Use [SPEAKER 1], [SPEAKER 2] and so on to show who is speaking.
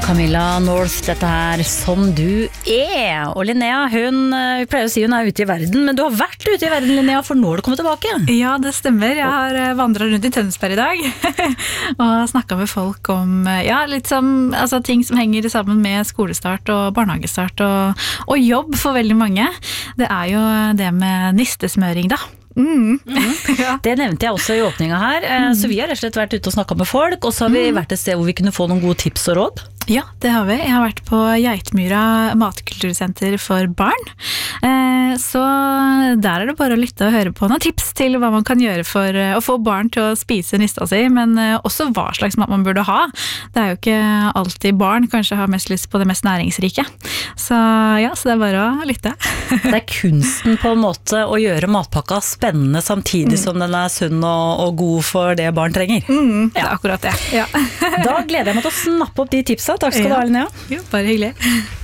[SPEAKER 1] Camilla North, dette her Som du er. Og Linnea, vi pleier å si hun ute i verden, men du har vært ute i verden, Linnea, for nå har du kommet tilbake.
[SPEAKER 2] Ja, det stemmer. Jeg har vandret rundt i Tønsberg i dag og snakket med folk om litt som, ting som henger sammen med skolestart og barnehagestart og jobb for veldig mange. Det er jo det med nistesmøring da.
[SPEAKER 1] Ja. Det nevnte jeg også i åpningen her, så vi har rett og slett vært ute og snakket med folk, og så har vi vært et sted hvor vi kunne få noen gode tips og råd.
[SPEAKER 2] Ja, det har vi. Jeg har vært på Geitmyra matkultursenter for barn. Så der er det bare å lytte og høre på noen tips til hva man kan gjøre for å få barn til å spise nista si, men også hva slags mat man burde ha. Det er jo ikke alltid barn kanskje har mest lyst på det mest næringsrike. Så det er bare å lytte.
[SPEAKER 1] Det er kunsten på en måte å gjøre matpakka spennende samtidig som den er sunn og god for det barn trenger.
[SPEAKER 2] Det er akkurat det. Ja.
[SPEAKER 1] Da gleder jeg meg til å snappe opp de tipsa. Takk skal du ha, Linnea.
[SPEAKER 2] Jo, bare hyggelig.